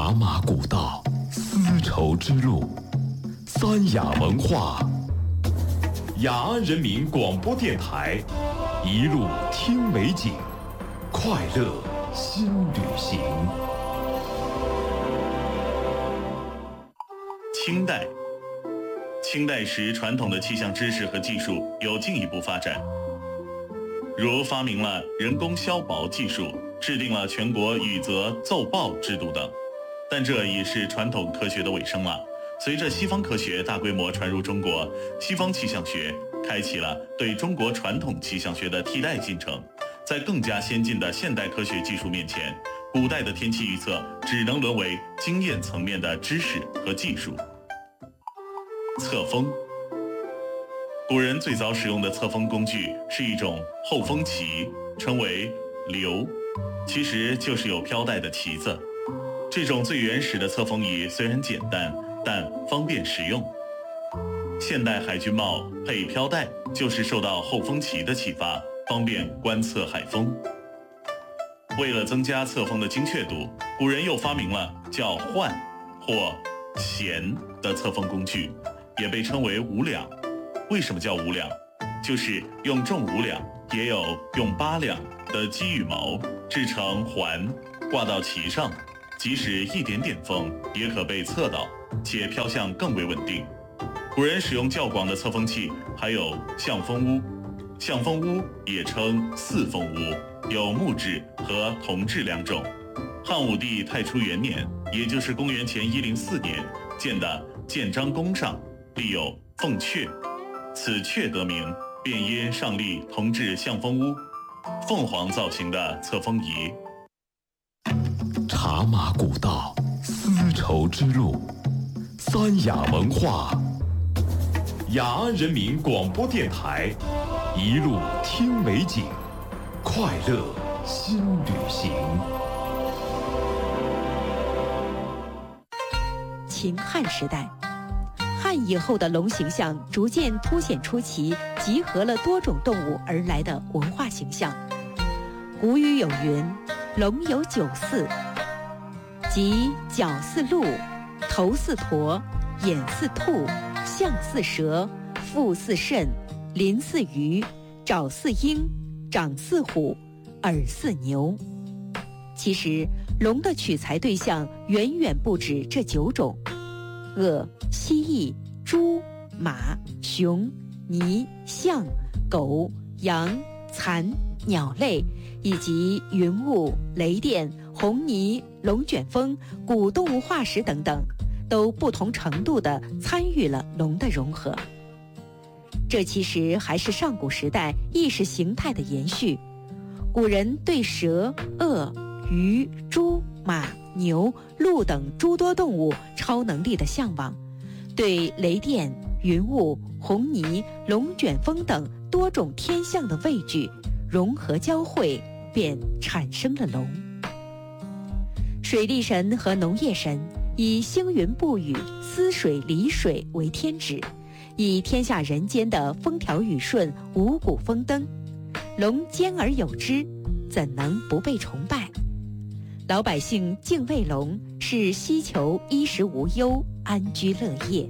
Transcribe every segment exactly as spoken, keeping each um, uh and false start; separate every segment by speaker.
Speaker 1: 茶马古道，丝绸之路，三雅文化。雅安人民广播电台，一路听美景，快乐新旅行。
Speaker 2: 清代，清代时传统的气象知识和技术有进一步发展，如发明了人工削薄技术，制定了全国雨泽奏报制度等。但这已是传统科学的尾声了。随着西方科学大规模传入中国，西方气象学开启了对中国传统气象学的替代进程。在更加先进的现代科学技术面前，古代的天气预测只能沦为经验层面的知识和技术。测风，古人最早使用的测风工具是一种后风旗，称为流，其实就是有飘带的旗子。这种最原始的测风仪虽然简单，但方便实用。现代海军帽配飘带就是受到后风旗的启发，方便观测海风。为了增加测风的精确度，古人又发明了叫涣或弦的测风工具，也被称为五两。为什么叫五两？就是用重五两，也有用八两的鸡羽毛制成环，挂到旗上，即使一点点风也可被测到，且飘向更为稳定。古人使用较广的测风器还有象风屋，象风屋也称四风屋，有木质和铜制两种。汉武帝太初元年，也就是公元前一零四年建的建章宫上立有凤阙，此阙得名便因上立铜制象风屋，凤凰造型的测风仪。
Speaker 1: 茶马古道，丝绸之路，三雅文化。雅安人民广播电台，一路听美景，快乐新旅行。
Speaker 3: 秦汉时代，汉以后的龙形象逐渐凸显出其集合了多种动物而来的文化形象。古语有云：龙有九似，即角似鹿，头似驼，眼似兔，象似蛇，腹似肾，鳞似鱼，爪似鹰，掌似虎，耳似牛。其实龙的取材对象远远不止这九种，鳄、蜥蜴、猪、马、熊、鲵、象、狗、羊、蚕、鸟类，以及云雾、雷电、红泥、龙卷风、古动物化石等等，都不同程度地参与了龙的融合。这其实还是上古时代意识形态的延续。古人对蛇、鳄、鱼、猪、马、牛、鹿等诸多动物超能力的向往，对雷电、云雾、红泥、龙卷风等多种天象的畏惧融合交汇，便产生了龙。水利神和农业神以星云布雨、司水理水为天职，以天下人间的风调雨顺、五谷丰登。龙兼而有之，怎能不被崇拜？老百姓敬畏龙，是希求衣食无忧、安居乐业。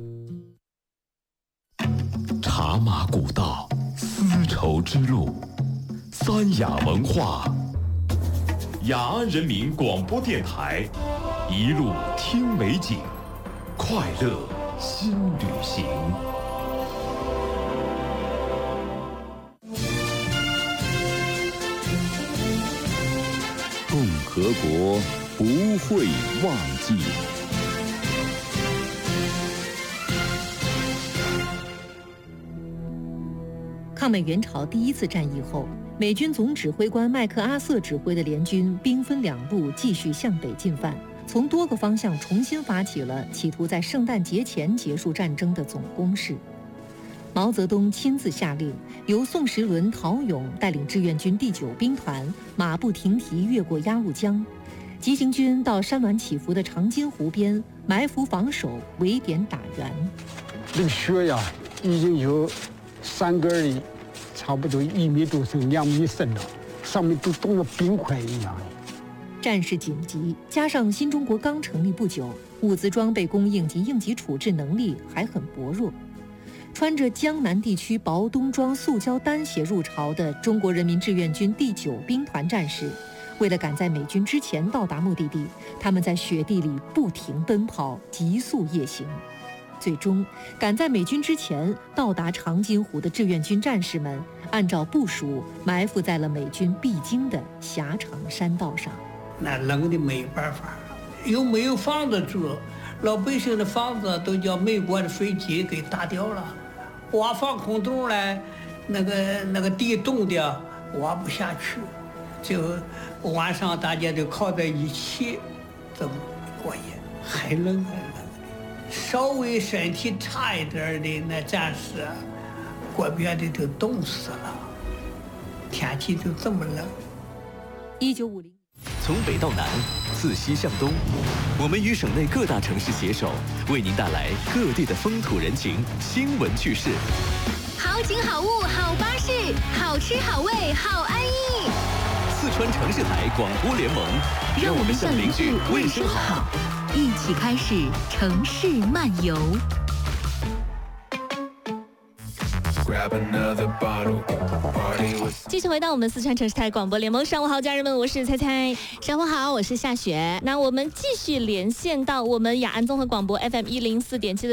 Speaker 1: 茶马古道，丝绸之路，三雅文化。雅安人民广播电台，一路听美景，快乐新旅行。
Speaker 4: 共和国不会忘记。
Speaker 5: 抗美援朝第一次战役后，美军总指挥官麦克阿瑟指挥的联军兵分两路继续向北进犯，从多个方向重新发起了企图在圣诞节前结束战争的总攻势。毛泽东亲自下令，由宋时轮、陶勇带领志愿军第九兵团马不停蹄越过鸭绿江，急行军到山峦起伏的长津湖边埋伏防守，围点打援。
Speaker 6: 这个雪呀，已经有山根里差不多一米多深、两米深了，上面都冻得冰块一样。
Speaker 5: 战事紧急，加上新中国刚成立不久，物资装备供应及应急处置能力还很薄弱。穿着江南地区薄冬装塑胶单鞋入朝的中国人民志愿军第九兵团战士，为了赶在美军之前到达目的地，他们在雪地里不停奔跑，急速夜行。最终，赶在美军之前到达长津湖的志愿军战士们，按照部署埋伏在了美军必经的狭长山道上。
Speaker 7: 那冷的没办法，又没有房子住，老百姓的房子都叫美国的飞机给打掉了。挖防空洞呢，那个那个地冻的挖不下去，就晚上大家都靠在一起，这么过夜，还冷还冷的。稍微身体差一点的那战士，过边的都冻死了。天气就这么冷。
Speaker 5: 一九五零。
Speaker 8: 从北到南，自西向东，我们与省内各大城市携手，为您带来各地的风土人情、新闻趣事。
Speaker 9: 好景好物好巴士，好吃好味好安逸。
Speaker 8: 四川城市台广播联盟，让我们向邻居问声好，
Speaker 9: 一起开始城市漫游。
Speaker 10: 继续回到我们四川城市台广播联盟，上午好，家人们，我是猜猜。
Speaker 11: 上午好，我是夏雪。
Speaker 10: 那我们继续连线到我们雅安综合广播 F M 一零四点七的